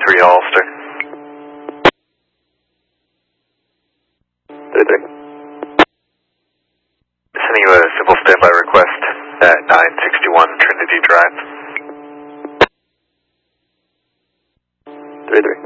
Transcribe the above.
3 Hollister. 33. Sending you a simple standby request at 961 Trinity Drive. 33.